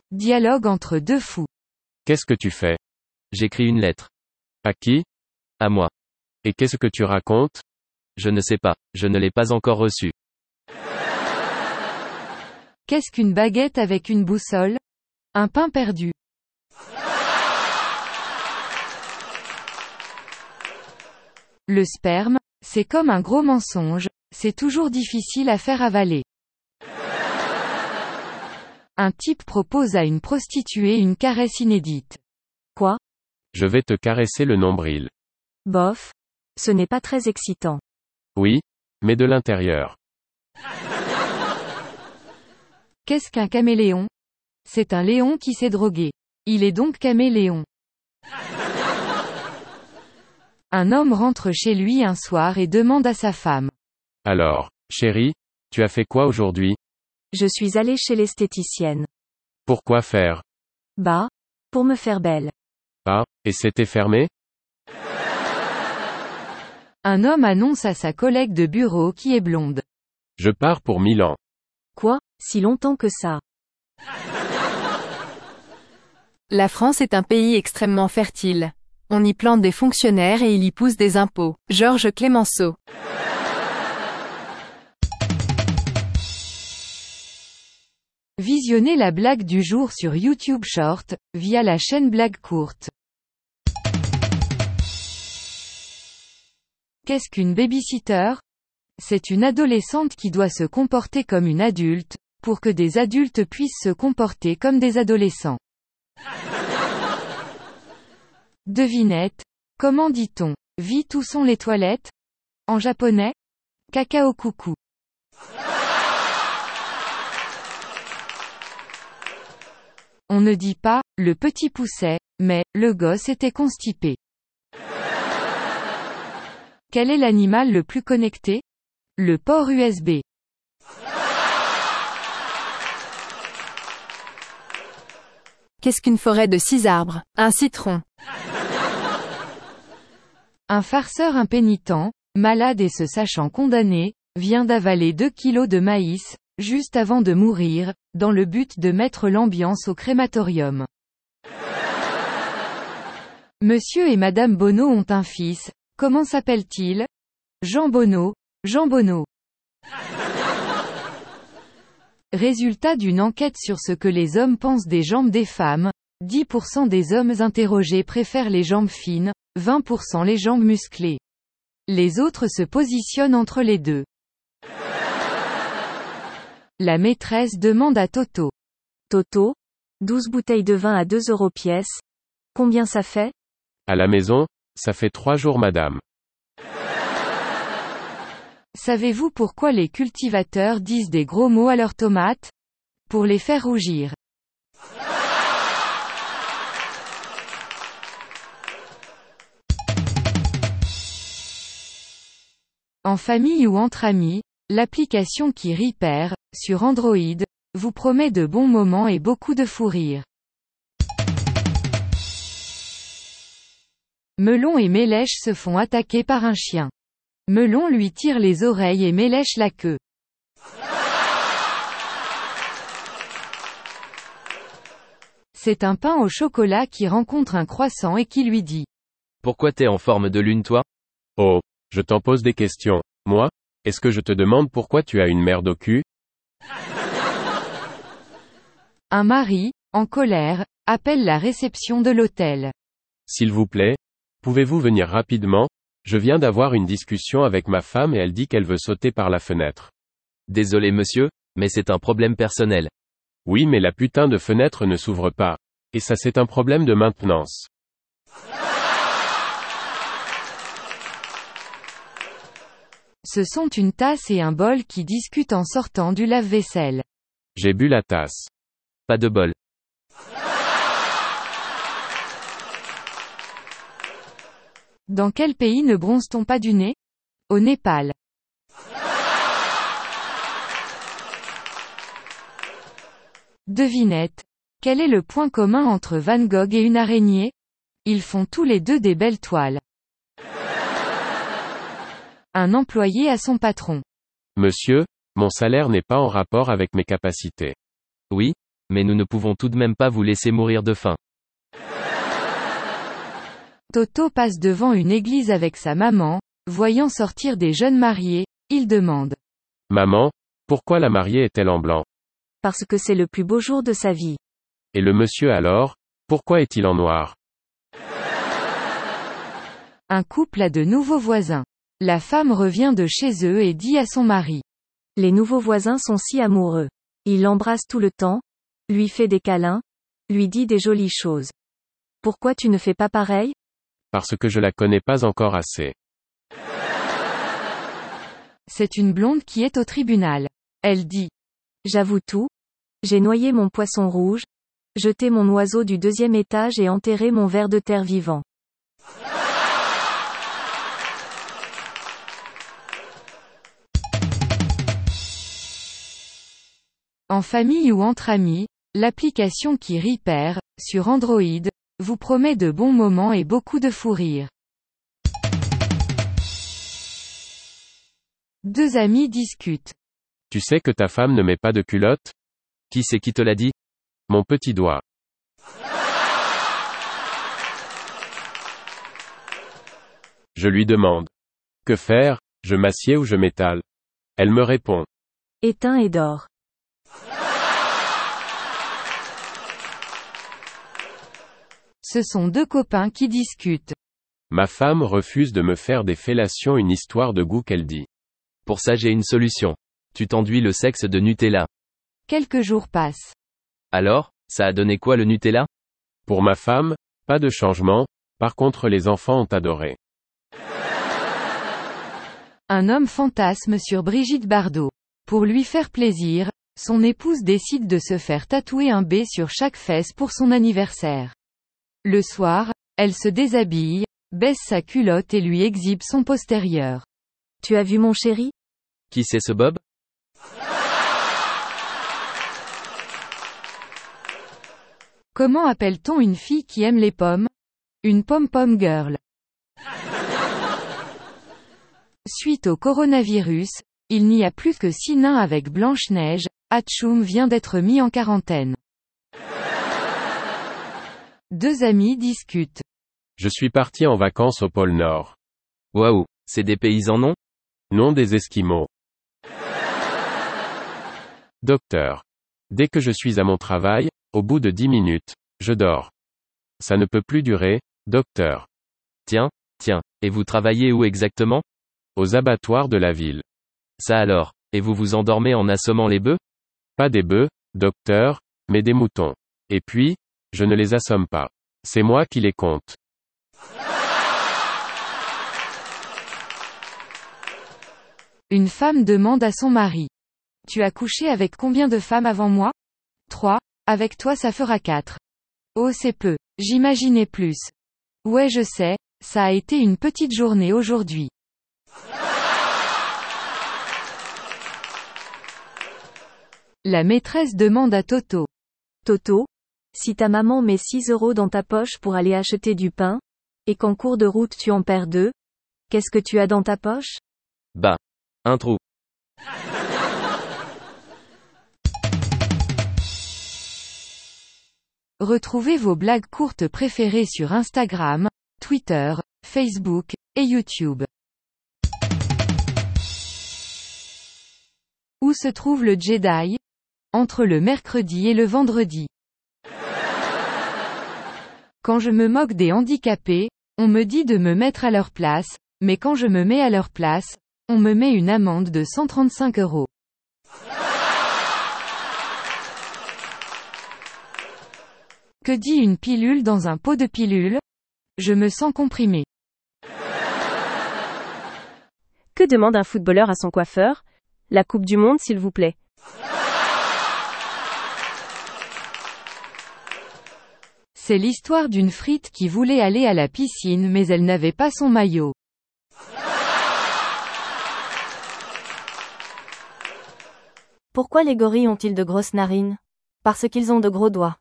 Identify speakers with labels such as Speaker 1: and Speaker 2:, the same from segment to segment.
Speaker 1: Dialogue entre deux fous.
Speaker 2: Qu'est-ce que tu fais?
Speaker 3: J'écris une lettre.
Speaker 2: À qui?
Speaker 3: À moi.
Speaker 2: Et qu'est-ce que tu racontes?
Speaker 3: Je ne sais pas, je ne l'ai pas encore reçue.
Speaker 1: Qu'est-ce qu'une baguette avec une boussole? Un pain perdu. Le sperme, c'est comme un gros mensonge, c'est toujours difficile à faire avaler. Un type propose à une prostituée une caresse inédite.
Speaker 4: Quoi?
Speaker 2: Je vais te caresser le nombril.
Speaker 4: Bof. Ce n'est pas très excitant.
Speaker 2: Oui, mais de l'intérieur.
Speaker 1: Qu'est-ce qu'un caméléon? C'est un léon qui s'est drogué. Il est donc caméléon. Un homme rentre chez lui un soir et demande à sa femme.
Speaker 2: Alors, chérie, tu as fait quoi aujourd'hui?
Speaker 4: Je suis allé chez l'esthéticienne.
Speaker 2: Pourquoi faire?
Speaker 4: Bah, pour me faire belle.
Speaker 2: Ah, et c'était fermé?
Speaker 1: Un homme annonce à sa collègue de bureau qui est blonde.
Speaker 2: Je pars pour Milan.
Speaker 4: Quoi, si longtemps que ça?
Speaker 5: La France est un pays extrêmement fertile. On y plante des fonctionnaires et il y pousse des impôts. Georges Clemenceau.
Speaker 1: Visionnez la blague du jour sur YouTube Short, via la chaîne Blague Courte. Qu'est-ce qu'une babysitter? C'est une adolescente qui doit se comporter comme une adulte, pour que des adultes puissent se comporter comme des adolescents. Devinette. Comment dit-on « Vite où sont les toilettes » en japonais? Kakao coucou. On ne dit pas « le petit poussait », mais « le gosse était constipé ». Quel est l'animal le plus connecté? Le port USB.
Speaker 5: Qu'est-ce qu'une forêt de 6 arbres? Un citron.
Speaker 1: Un farceur impénitent, malade et se sachant condamné, vient d'avaler 2 kilos de maïs, juste avant de mourir, dans le but de mettre l'ambiance au crématorium. Monsieur et Madame Bono ont un fils, comment s'appelle-t-il? Jean Bono, Jean Bono. Résultat d'une enquête sur ce que les hommes pensent des jambes des femmes, 10% des hommes interrogés préfèrent les jambes fines, 20% les jambes musclées. Les autres se positionnent entre les deux. La maîtresse demande à Toto.
Speaker 4: Toto? 12 bouteilles de vin à 2 € pièce. Combien ça fait?
Speaker 2: À la maison, ça fait 3 jours madame.
Speaker 1: Savez-vous pourquoi les cultivateurs disent des gros mots à leurs tomates? Pour les faire rougir. En famille ou entre amis, l'application qui Repair, sur Android, vous promet de bons moments et beaucoup de fou rire. Melon et Mélèche se font attaquer par un chien. Melon lui tire les oreilles et Mélèche la queue. C'est un pain au chocolat qui rencontre un croissant et qui lui dit.
Speaker 3: Pourquoi t'es en forme de lune toi?
Speaker 2: Oh, je t'en pose des questions. Moi? Est-ce que je te demande pourquoi tu as une merde au cul?
Speaker 1: Un mari, en colère, appelle la réception de l'hôtel.
Speaker 2: S'il vous plaît, pouvez-vous venir rapidement? Je viens d'avoir une discussion avec ma femme et elle dit qu'elle veut sauter par la fenêtre.
Speaker 3: Désolé monsieur, mais c'est un problème personnel.
Speaker 2: Oui mais la putain de fenêtre ne s'ouvre pas. Et ça c'est un problème de maintenance.
Speaker 1: Ce sont une tasse et un bol qui discutent en sortant du lave-vaisselle.
Speaker 2: J'ai bu la tasse.
Speaker 3: Pas de bol.
Speaker 1: Dans quel pays ne bronze-t-on pas du nez? Au Népal. Devinette. Quel est le point commun entre Van Gogh et une araignée? Ils font tous les deux des belles toiles. Un employé à son patron.
Speaker 2: Monsieur, mon salaire n'est pas en rapport avec mes capacités.
Speaker 3: Oui? Mais nous ne pouvons tout de même pas vous laisser mourir de faim.
Speaker 1: Toto passe devant une église avec sa maman, voyant sortir des jeunes mariés, il demande.
Speaker 2: Maman, pourquoi la mariée est-elle en blanc?
Speaker 4: Parce que c'est le plus beau jour de sa vie.
Speaker 2: Et le monsieur alors, pourquoi est-il en noir?
Speaker 1: Un couple a de nouveaux voisins. La femme revient de chez eux et dit à son mari.
Speaker 4: Les nouveaux voisins sont si amoureux. Il l'embrasse tout le temps, lui fait des câlins, lui dit des jolies choses. Pourquoi tu ne fais pas pareil?
Speaker 2: Parce que je la connais pas encore assez.
Speaker 1: C'est une blonde qui est au tribunal. Elle dit.
Speaker 4: J'avoue tout. J'ai noyé mon poisson rouge, jeté mon oiseau du 2e étage et enterré mon ver de terre vivant.
Speaker 1: En famille ou entre amis, l'application qui Repair, sur Android, vous promet de bons moments et beaucoup de fou rire. Deux amis discutent.
Speaker 2: Tu sais que ta femme ne met pas de culotte?
Speaker 3: Qui c'est qui te l'a dit?
Speaker 2: Mon petit doigt. Je lui demande. Que faire, je m'assieds ou je m'étale? Elle me répond.
Speaker 4: Éteins et dors.
Speaker 1: Ce sont deux copains qui discutent.
Speaker 2: Ma femme refuse de me faire des fellations, une histoire de goût qu'elle dit.
Speaker 3: Pour ça j'ai une solution. Tu t'enduis le sexe de Nutella.
Speaker 1: Quelques jours passent.
Speaker 3: Alors, ça a donné quoi le Nutella?
Speaker 2: Pour ma femme, pas de changement, par contre les enfants ont adoré.
Speaker 1: Un homme fantasme sur Brigitte Bardot. Pour lui faire plaisir, son épouse décide de se faire tatouer un B sur chaque fesse pour son anniversaire. Le soir, elle se déshabille, baisse sa culotte et lui exhibe son postérieur.
Speaker 4: Tu as vu mon chéri?
Speaker 3: Qui c'est ce Bob?
Speaker 1: Comment appelle-t-on une fille qui aime les pommes? Une pom-pom girl. Suite au coronavirus, il n'y a plus que 6 nains avec Blanche-Neige, Hatchoum vient d'être mis en quarantaine. Deux amis discutent.
Speaker 2: Je suis parti en vacances au pôle Nord.
Speaker 3: Waouh, c'est des paysans non?
Speaker 2: Non, des Esquimaux. Docteur. Dès que je suis à mon travail, au bout de 10 minutes, je dors. Ça ne peut plus durer, docteur.
Speaker 3: Tiens, et vous travaillez où exactement?
Speaker 2: Aux abattoirs de la ville.
Speaker 3: Ça alors, et vous vous endormez en assommant les bœufs?
Speaker 2: Pas des bœufs, docteur, mais des moutons. Et puis, je ne les assomme pas. C'est moi qui les compte.
Speaker 1: Une femme demande à son mari. Tu as couché avec combien de femmes avant moi? 3, avec toi ça fera 4. Oh c'est peu, j'imaginais plus. Ouais je sais, ça a été une petite journée aujourd'hui. La maîtresse demande à Toto.
Speaker 4: Toto, si ta maman met 6 € dans ta poche pour aller acheter du pain, et qu'en cours de route tu en perds 2, qu'est-ce que tu as dans ta poche?
Speaker 3: Bah. Un trou.
Speaker 1: Retrouvez vos blagues courtes préférées sur Instagram, Twitter, Facebook, et YouTube. Où se trouve le Jedi? Entre le mercredi et le vendredi. Quand je me moque des handicapés, on me dit de me mettre à leur place, mais quand je me mets à leur place, on me met une amende de 135 €. Que dit une pilule dans un pot de pilules? Je me sens comprimé.
Speaker 4: Que demande un footballeur à son coiffeur? La Coupe du Monde s'il vous plaît.
Speaker 1: C'est l'histoire d'une frite qui voulait aller à la piscine mais elle n'avait pas son maillot.
Speaker 4: Pourquoi les gorilles ont-ils de grosses narines? Parce qu'ils ont de gros doigts.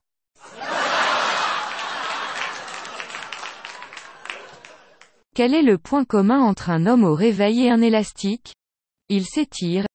Speaker 1: Quel est le point commun entre un homme au réveil et un élastique? Il s'étire,